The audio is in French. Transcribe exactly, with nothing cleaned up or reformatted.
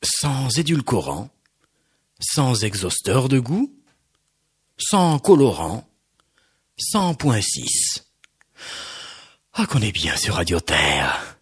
sans édulcorant, sans exhausteur de goût, sans colorant, sans point six. Ah, qu'on est bien sur Radio Terre.